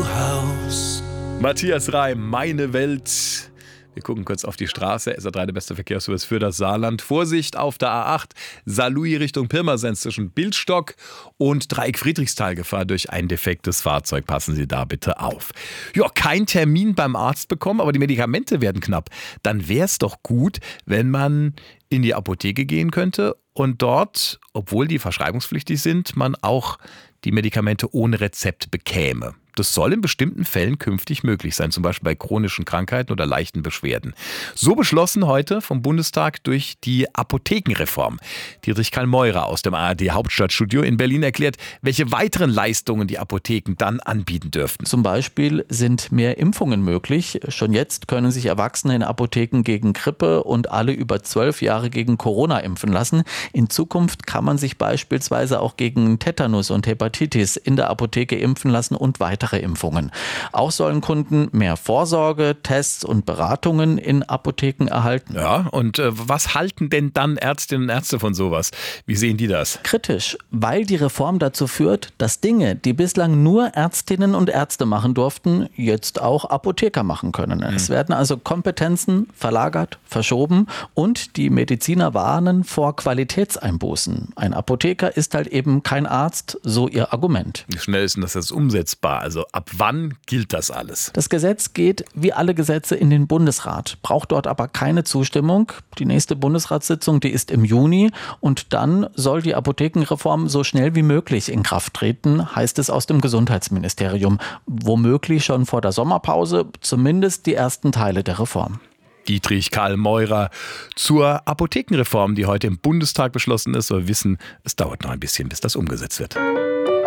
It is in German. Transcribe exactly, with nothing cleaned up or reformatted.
Haus. Matthias Reim, meine Welt. Wir gucken kurz auf die Straße. S A drei, der beste Verkehrsservice für das Saarland. Vorsicht auf der A acht, Saarlouis Richtung Pirmasens zwischen Bildstock und Dreieck Friedrichsthal. Gefahr durch ein defektes Fahrzeug. Passen Sie da bitte auf. Ja, kein Termin beim Arzt bekommen, aber die Medikamente werden knapp. Dann wäre es doch gut, wenn man in die Apotheke gehen könnte und dort, obwohl die verschreibungspflichtig sind, man auch die Medikamente ohne Rezept bekäme. Das soll in bestimmten Fällen künftig möglich sein, zum Beispiel bei chronischen Krankheiten oder leichten Beschwerden. So beschlossen heute vom Bundestag durch die Apothekenreform. Dietrich Kallmeurer aus dem A R D-Hauptstadtstudio in Berlin erklärt, welche weiteren Leistungen die Apotheken dann anbieten dürften. Zum Beispiel sind mehr Impfungen möglich. Schon jetzt können sich Erwachsene in Apotheken gegen Grippe und alle über zwölf Jahre gegen Corona impfen lassen. In Zukunft kann man sich beispielsweise auch gegen Tetanus und Hepatitis in der Apotheke impfen lassen und weiter. Impfungen. Auch sollen Kunden mehr Vorsorge, Tests und Beratungen in Apotheken erhalten. Ja, und äh, was halten denn dann Ärztinnen und Ärzte von sowas? Wie sehen die das? Kritisch, weil die Reform dazu führt, dass Dinge, die bislang nur Ärztinnen und Ärzte machen durften, jetzt auch Apotheker machen können. Mhm. Es werden also Kompetenzen verlagert, verschoben und die Mediziner warnen vor Qualitätseinbußen. Ein Apotheker ist halt eben kein Arzt, so ihr Argument. Wie schnell ist denn das jetzt umsetzbar? Also ab wann gilt das alles? Das Gesetz geht wie alle Gesetze in den Bundesrat, braucht dort aber keine Zustimmung. Die nächste Bundesratssitzung, die ist im Juni und dann soll die Apothekenreform so schnell wie möglich in Kraft treten, heißt es aus dem Gesundheitsministerium. Womöglich schon vor der Sommerpause, zumindest die ersten Teile der Reform. Dietrich Kallmeurer zur Apothekenreform, die heute im Bundestag beschlossen ist. Wir wissen, es dauert noch ein bisschen, bis das umgesetzt wird.